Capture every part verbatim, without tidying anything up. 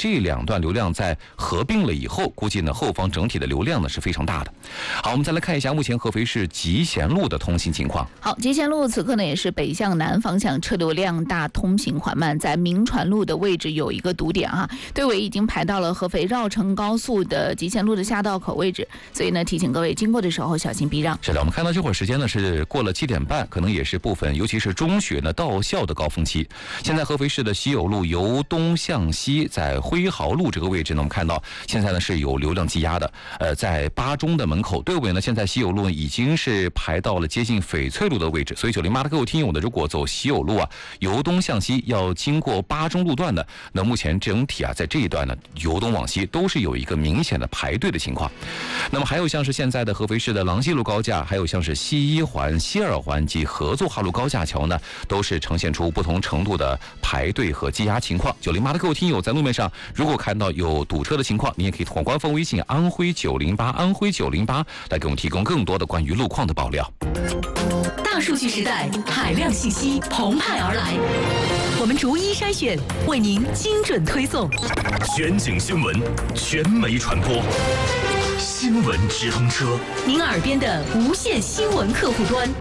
这两段流量在合并了以后，估计呢后方整体的流量呢是非常大的。好，我们再来看一下目前合肥市集贤路的通行情况。 好，集贤路此刻呢也是北向南方向车流量大，通行缓慢，在明传路的位置有一个堵点啊，队尾已经排到了合肥绕城高速的集贤路的下道口位置，所以呢提醒各位经过的时候小心避让。 是的，我们看到这会儿时间呢是过了七点半，可能也是部分尤其是中学呢到校的高峰期。现在合肥市的西友路由东向西，在辉豪路这个位置呢，我们看到现在呢是有流量积压的。呃，在八中的门口，队尾呢现在西友路已经是排到了接近翡翠路的位置，所以九零八的各位听友呢，如果走西友路啊，由东向西要经过八中路段的，那目前整体啊在这一段呢由东往西都是有一个明显的排队的情况。那么还有像是现在的合肥市的郎西路高架，还有像是西一环、西二环及合作化路高架桥呢，都是呈现出不同程度的排队和积压情况。九零八的各位听友在路面上如果看到有堵车的情况，你也可以通过官方微信安徽九零八安徽九零八来给我们提供更多的关于路况的爆料。 大数据时代，海量信息澎湃而来，我们逐一筛选，为您精准推送。 全景新闻，全媒传播，新闻直通车， 您耳边的无线新闻客户端。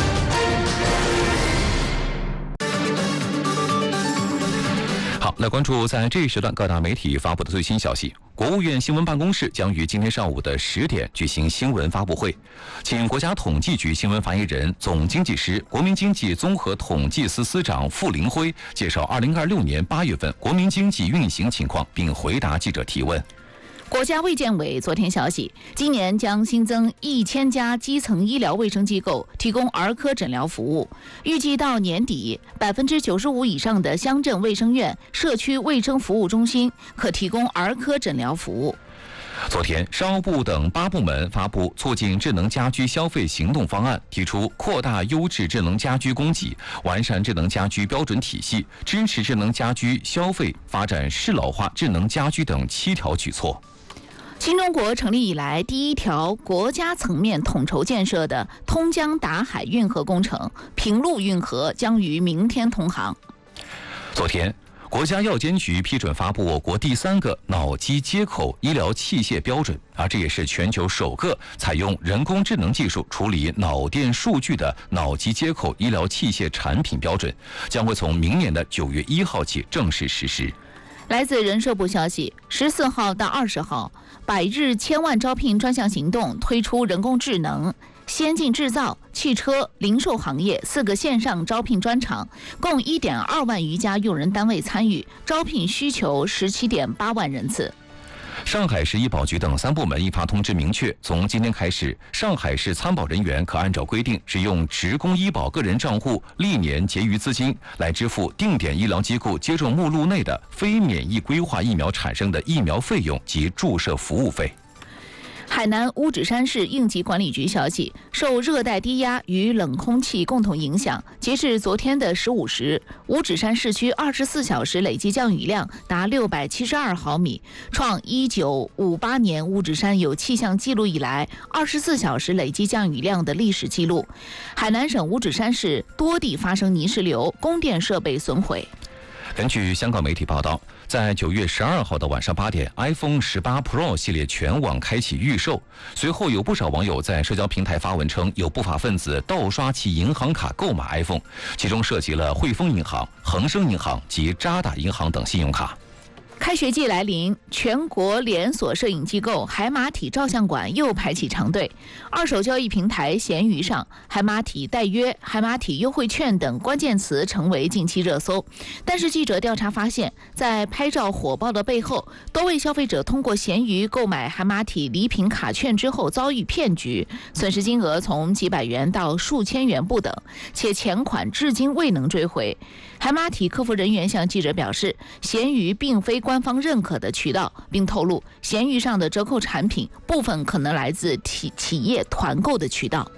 好，来关注在这一时段各大媒体发布的最新消息。国务院新闻办公室将于今天上午的十点举行新闻发布会，请国家统计局新闻发言人、总经济师、国民经济综合统计司司长傅林辉介绍二零二六年八月份国民经济运行情况，并回答记者提问。 国家卫健委昨天消息，今年将新增一千家基层医疗卫生机构提供儿科诊疗服务，预计到年底，百分之九十五以上的乡镇卫生院、社区卫生服务中心可提供儿科诊疗服务。 昨天，商务部等八部门发布促进智能家居消费行动方案，提出扩大优质智能家居供给，完善智能家居标准体系，支持智能家居消费，发展适老化智能家居等七条举措。 新中国成立以来第一条国家层面统筹建设的通江达海运河工程平陆运河将于明天通航。 昨天，国家药监局批准发布我国第三个脑机接口医疗器械标准，而这也是全球首个采用人工智能技术处理脑电数据的脑机接口医疗器械产品标准，将会从明年的九月一号起正式实施。 来自人社部消息，十四号到二十号，百日千万招聘专项行动推出人工智能、先进制造、汽车、零售行业四个线上招聘专场，共一点二万余家用人单位参与，招聘需求十七点八万人次。 上海市医保局等三部门印发通知，明确从今天开始，上海市参保人员可按照规定，使用职工医保个人账户历年结余资金来支付定点医疗机构接种目录内的非免疫规划疫苗产生的疫苗费用及注射服务费。 海南五指山市应急管理局消息，受热带低压与冷空气共同影响，截至昨天的十五时，五指山市区二十四小时累计降雨量达六百七十二毫米，创一九五八年五指山有气象记录以来二十四小时累计降雨量的历史记录。海南省五指山市多地发生泥石流，供电设备损毁。 根据香港媒体报道，在九月十二号的晚上八点 ，iPhone 十八 Pro 系列全网开启预售。随后有不少网友在社交平台发文称，有不法分子盗刷其银行卡购买 iPhone， 其中涉及了汇丰银行、恒生银行及渣打银行等信用卡。 开学季来临，全国连锁摄影机构海马体照相馆又排起长队。二手交易平台闲鱼上，海马体代约、海马体优惠券等关键词成为近期热搜。但是记者调查发现，在拍照火爆的背后，多位消费者通过闲鱼购买海马体礼品卡券之后遭遇骗局，损失金额从几百元到数千元不等，且钱款至今未能追回。海马体客服人员向记者表示，闲鱼并非官方认可的渠道，并透露闲鱼上的折扣产品部分可能来自企企业团购的渠道。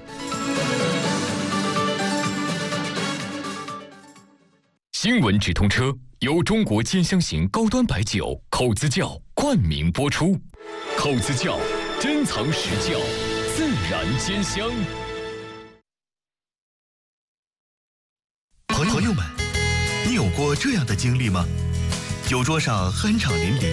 新闻直通车由中国尖香型高端白酒口子窖冠名播出，口子窖珍藏实窖，自然尖香。 朋友们，你有过这样的经历吗？酒桌上酣畅淋漓，